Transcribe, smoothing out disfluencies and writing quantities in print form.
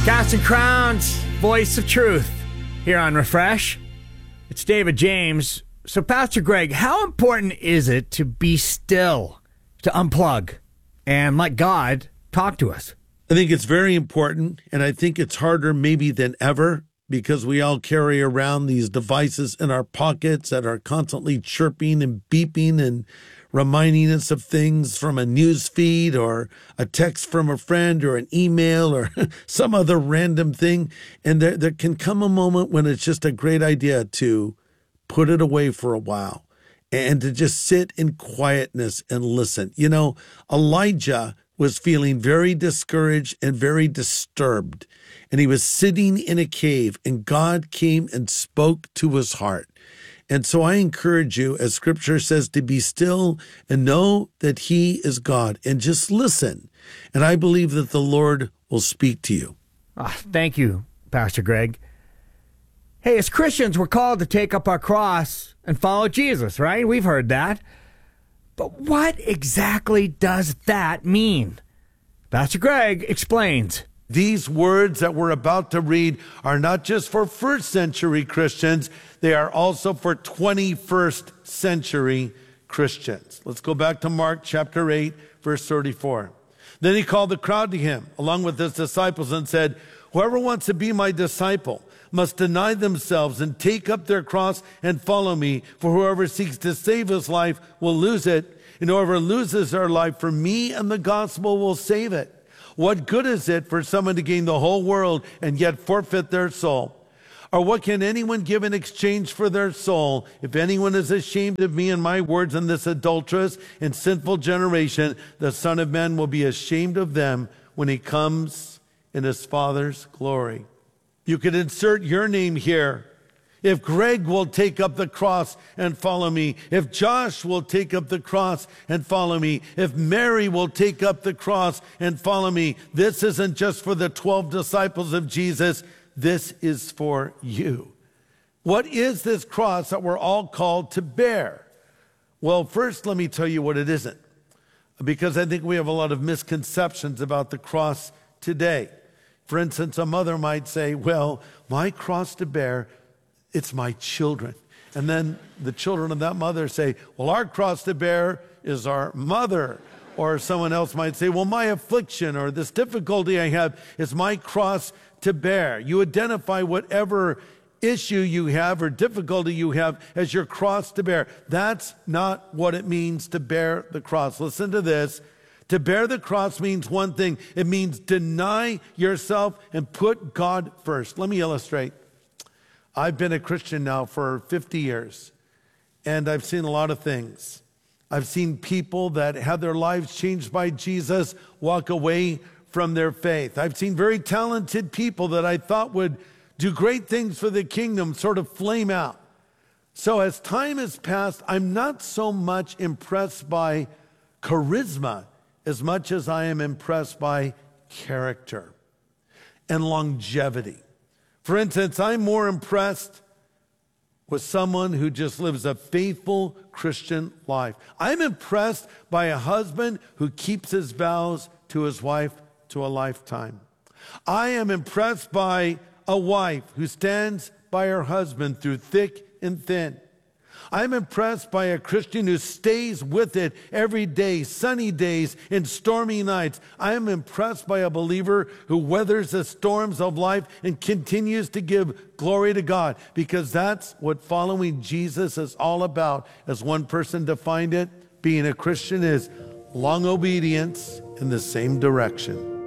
Casting Crowns, voice of truth, here on Refresh. It's David James. So, Pastor Greg, how important is it to be still, to unplug, and let God talk to us? I think it's very important, and I think it's harder maybe than ever because we all carry around these devices in our pockets that are constantly chirping and beeping and reminding us of things from a news feed or a text from a friend or an email or some other random thing. And there can come a moment when it's just a great idea to put it away for a while and to just sit in quietness and listen. You know, Elijah was feeling very discouraged and very disturbed, and he was sitting in a cave, and God came and spoke to his heart. And so I encourage you, as Scripture says, to be still and know that he is God, and just listen. And I believe that the Lord will speak to you. Thank you, Pastor Greg. Hey, as Christians, we're called to take up our cross and follow Jesus, right? We've heard that. But what exactly does that mean? Pastor Greg explains. These words that we're about to read are not just for first century Christians, they are also for 21st century Christians. Let's go back to Mark chapter 8, verse 34. Then he called the crowd to him, along with his disciples, and said, "Whoever wants to be my disciple must deny themselves and take up their cross and follow me. For whoever seeks to save his life will lose it, and whoever loses their life for me and the gospel will save it. What good is it for someone to gain the whole world and yet forfeit their soul? Or what can anyone give in exchange for their soul? If anyone is ashamed of me and my words in this adulterous and sinful generation, the Son of Man will be ashamed of them when he comes in his Father's glory." You could insert your name here. If Greg will take up the cross and follow me, if Josh will take up the cross and follow me, if Mary will take up the cross and follow me, this isn't just for the 12 disciples of Jesus. This is for you. What is this cross that we're all called to bear? Well, first, let me tell you what it isn't, because I think we have a lot of misconceptions about the cross today. For instance, a mother might say, well, my cross to bear, it's my children. And then the children of that mother say, well, our cross to bear is our mother. Or someone else might say, well, my affliction or this difficulty I have is my cross to bear. You identify whatever issue you have or difficulty you have as your cross to bear. That's not what it means to bear the cross. Listen to this. To bear the cross means one thing. It means deny yourself and put God first. Let me illustrate. I've been a Christian now for 50 years, and I've seen a lot of things. I've seen people that had their lives changed by Jesus walk away from their faith. I've seen very talented people that I thought would do great things for the kingdom sort of flame out. So as time has passed, I'm not so much impressed by charisma as much as I am impressed by character and longevity. For instance, I'm more impressed with someone who just lives a faithful Christian life. I'm impressed by a husband who keeps his vows to his wife to a lifetime. I am impressed by a wife who stands by her husband through thick and thin. I'm impressed by a Christian who stays with it every day, sunny days and stormy nights. I am impressed by a believer who weathers the storms of life and continues to give glory to God, because that's what following Jesus is all about. As one person defined it, being a Christian is long obedience in the same direction.